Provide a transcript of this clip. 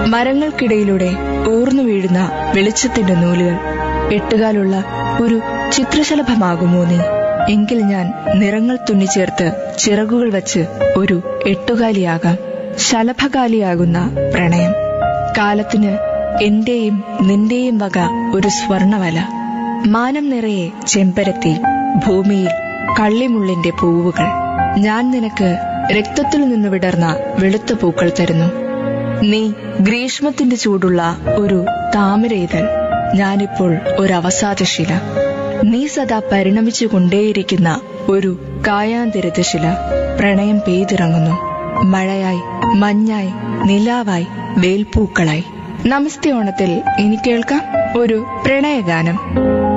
മരങ്ങൾക്കിടയിലൂടെ ഊർന്നു വീഴുന്ന വെളിച്ചത്തിന്റെ നൂലുകൾ. എട്ടുകാലുള്ള ഒരു ചിത്രശലഭമാകുമോ നീ? എങ്കിൽ ഞാൻ നിറങ്ങൾ തുന്നിച്ചേർത്ത് ചിറകുകൾ വച്ച് ഒരു എട്ടുകാലിയാകാം. ശലഭകാലിയാകുന്ന പ്രണയം. കാലത്തിന് എന്റെയും നിന്റെയും വക ഒരു സ്വർണവല. മാനം നിറയെ ചെമ്പരത്തി, ഭൂമിയിൽ കള്ളിമുള്ളിന്റെ പൂവുകൾ. ഞാൻ നിനക്ക് രക്തത്തിൽ നിന്ന് വിടർന്ന വെളുത്ത പൂക്കൾ തരുന്നു. നീ ഗ്രീഷ്മത്തിന്റെ ചൂടുള്ള ഒരു താമരയിതൾ. ഞാനിപ്പോൾ ഒരവസാദശില. നീ സദാ പരിണമിച്ചുകൊണ്ടേയിരിക്കുന്ന ഒരു കായാന്തരിതശില. പ്രണയം പെയ്തിറങ്ങുന്നു. മഴയായി, മഞ്ഞായി, നിലാവായി, വേൽപ്പൂക്കളായി. നമസ്തേ ഓണത്തിൽ ഇനി കേൾക്കാം ഒരു പ്രണയഗാനം.